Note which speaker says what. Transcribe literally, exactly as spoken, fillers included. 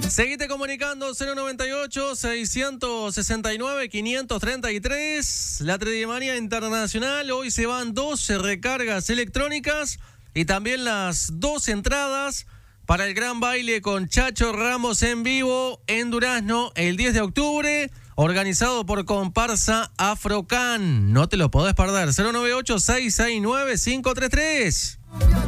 Speaker 1: Seguite comunicando cero noventa y ocho, seiscientos sesenta y nueve, quinientos treinta y tres. La Tridimanía Internacional. Hoy se van doce recargas electrónicas y también las dos entradas para el gran baile con Chacho Ramos en vivo en Durazno el diez de octubre, organizado por Comparsa Afrocan. No te lo podés perder. cero noventa y ocho, seiscientos sesenta y nueve, quinientos treinta y tres.